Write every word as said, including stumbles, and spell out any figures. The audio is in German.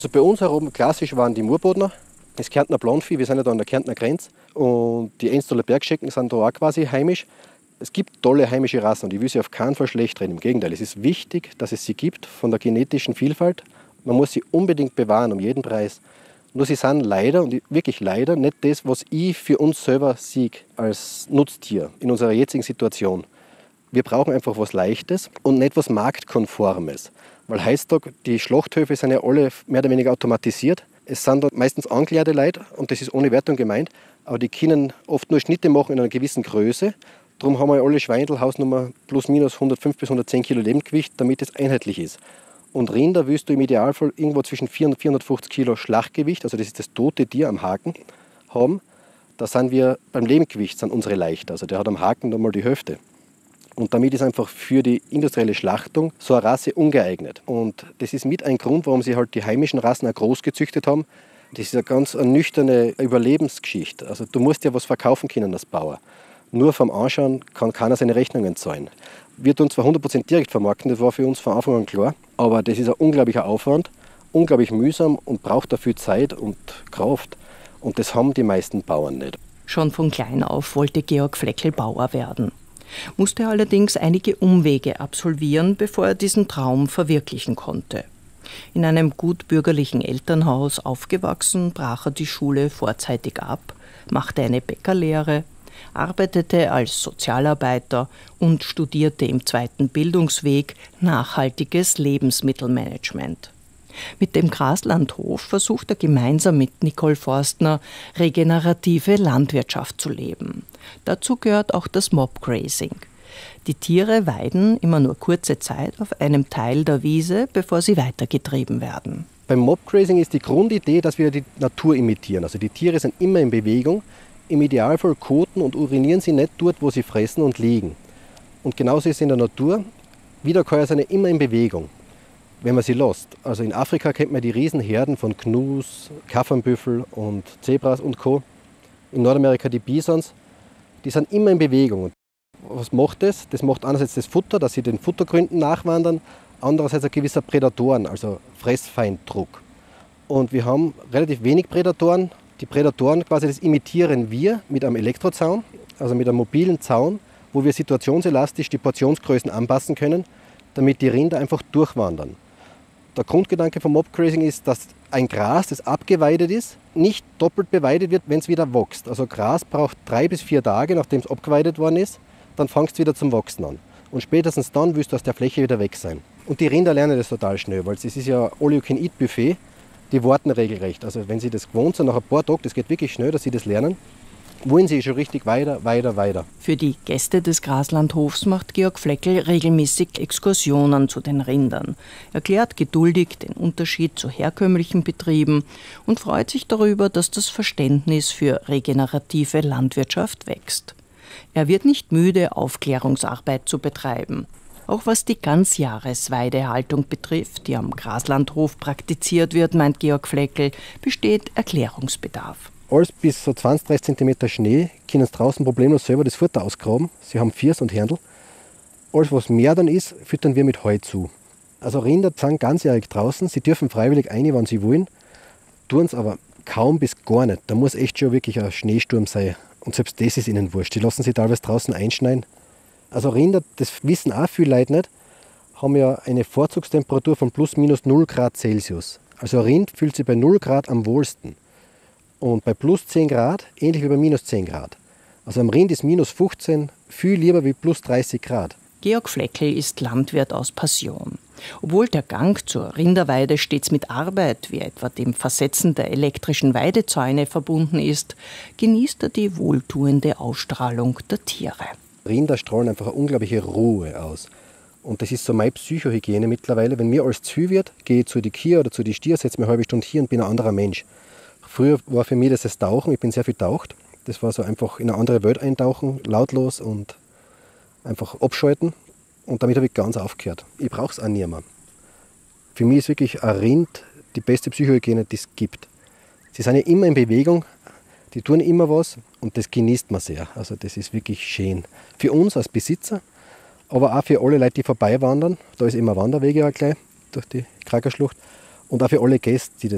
Also bei uns herum klassisch waren die Murbodner, das Kärntner Blondvieh, wir sind ja da an der Kärntner Grenze. Und die Enstaler Bergschecken sind da auch quasi heimisch. Es gibt tolle heimische Rassen und ich will sie auf keinen Fall schlecht reden. Im Gegenteil, es ist wichtig, dass es sie gibt von der genetischen Vielfalt. Man muss sie unbedingt bewahren, um jeden Preis. Nur sie sind leider, und wirklich leider, nicht das, was ich für uns selber sehe als Nutztier in unserer jetzigen Situation. Wir brauchen einfach was Leichtes und nicht was Marktkonformes. Weil heutzutage, die Schlachthöfe sind ja alle mehr oder weniger automatisiert. Es sind dort meistens angeklärte Leute und das ist ohne Wertung gemeint. Aber die können oft nur Schnitte machen in einer gewissen Größe. Darum haben wir alle Schweindel, Hausnummer plus minus hundertfünf bis hundertzehn Kilo Lebendgewicht, damit es einheitlich ist. Und Rinder willst du im Idealfall irgendwo zwischen vierhundert und vierhundertfünfzig Kilo Schlachtgewicht, also das ist das tote Tier am Haken, haben. Da sind wir beim Lebendgewicht sind unsere leichter. Also der hat am Haken nochmal die Hälfte. Und damit ist einfach für die industrielle Schlachtung so eine Rasse ungeeignet. Und das ist mit ein Grund, warum sie halt die heimischen Rassen auch groß gezüchtet haben. Das ist eine ganz eine nüchterne Überlebensgeschichte. Also du musst ja was verkaufen können als Bauer. Nur vom Anschauen kann keiner seine Rechnungen zahlen. Wir tun zwar hundert Prozent direkt vermarkten, das war für uns von Anfang an klar, aber das ist ein unglaublicher Aufwand, unglaublich mühsam und braucht dafür Zeit und Kraft. Und das haben die meisten Bauern nicht. Schon von klein auf wollte Georg Fleckl Bauer werden. Musste allerdings einige Umwege absolvieren, bevor er diesen Traum verwirklichen konnte. In einem gutbürgerlichen Elternhaus aufgewachsen, brach er die Schule vorzeitig ab, machte eine Bäckerlehre, arbeitete als Sozialarbeiter und studierte im zweiten Bildungsweg nachhaltiges Lebensmittelmanagement. Mit dem Graslandhof versucht er gemeinsam mit Nicole Forstner regenerative Landwirtschaft zu leben. Dazu gehört auch das Mobgrazing. Die Tiere weiden immer nur kurze Zeit auf einem Teil der Wiese, bevor sie weitergetrieben werden. Beim Mobgrazing ist die Grundidee, dass wir die Natur imitieren. Also die Tiere sind immer in Bewegung. Im Idealfall koten und urinieren sie nicht dort, wo sie fressen und liegen. Und genauso ist es in der Natur. Wiederkäuer sind ja immer in Bewegung, wenn man sie lässt. Also in Afrika kennt man die Riesenherden von Gnus, Kaffernbüffel und Zebras und Co. In Nordamerika die Bisons. Die sind immer in Bewegung. Was macht das? Das macht einerseits das Futter, dass sie den Futtergründen nachwandern, andererseits ein gewisser Prädatoren, also Fressfeinddruck. Und wir haben relativ wenig Prädatoren. Die Prädatoren, quasi das imitieren wir mit einem Elektrozaun, also mit einem mobilen Zaun, wo wir situationselastisch die Portionsgrößen anpassen können, damit die Rinder einfach durchwandern. Der Grundgedanke vom Mobgrazing ist, dass ein Gras, das abgeweidet ist, nicht doppelt beweidet wird, wenn es wieder wächst. Also Gras braucht drei bis vier Tage, nachdem es abgeweidet worden ist, dann fängt es wieder zum Wachsen an. Und spätestens dann willst du aus der Fläche wieder weg sein. Und die Rinder lernen das total schnell, weil es ist ja All-You-Can-Eat-Buffet. Die warten regelrecht. Also wenn sie das gewohnt sind, nach ein paar Tagen, das geht wirklich schnell, dass sie das lernen, wollen sie schon richtig weiter, weiter, weiter. Für die Gäste des Graslandhofs macht Georg Fleckl regelmäßig Exkursionen zu den Rindern, erklärt geduldig den Unterschied zu herkömmlichen Betrieben und freut sich darüber, dass das Verständnis für regenerative Landwirtschaft wächst. Er wird nicht müde, Aufklärungsarbeit zu betreiben. Auch was die Ganzjahresweidehaltung betrifft, die am Graslandhof praktiziert wird, meint Georg Fleckl, besteht Erklärungsbedarf. Alles bis so zwanzig, dreißig Zentimeter Schnee können sie draußen problemlos selber das Futter ausgraben. Sie haben Viers und Händel. Alles, was mehr dann ist, füttern wir mit Heu zu. Also Rinder sind ganzjährig draußen. Sie dürfen freiwillig rein, wenn sie wollen. Tun es aber kaum bis gar nicht. Da muss echt schon wirklich ein Schneesturm sein. Und selbst das ist ihnen wurscht. Die lassen sich teilweise draußen einschneiden. Also Rinder, das wissen auch viele Leute nicht, haben ja eine Vorzugstemperatur von plus minus null Grad Celsius. Also ein Rind fühlt sich bei null Grad am wohlsten. Und bei plus zehn Grad ähnlich wie bei minus zehn Grad. Also am Rind ist minus fünfzehn viel lieber wie plus dreißig Grad. Georg Fleckl ist Landwirt aus Passion. Obwohl der Gang zur Rinderweide stets mit Arbeit, wie etwa dem Versetzen der elektrischen Weidezäune, verbunden ist, genießt er die wohltuende Ausstrahlung der Tiere. Rinder strahlen einfach eine unglaubliche Ruhe aus. Und das ist so meine Psychohygiene mittlerweile. Wenn mir alles zu viel wird, gehe ich zu die Kier oder zu die Stier, setze mich eine halbe Stunde hier und bin ein anderer Mensch. Früher war für mich das das Tauchen, ich bin sehr viel taucht. Das war so einfach in eine andere Welt eintauchen, lautlos und einfach abschalten. Und damit habe ich ganz aufgehört. Ich brauche es auch nicht mehr. Für mich ist wirklich ein Rind die beste Psychohygiene, die es gibt. Sie sind ja immer in Bewegung, die tun immer was und das genießt man sehr. Also das ist wirklich schön. Für uns als Besitzer, aber auch für alle Leute, die vorbei wandern. Da ist immer Wanderwege auch gleich durch die Krakerschlucht. Und auch für alle Gäste, die das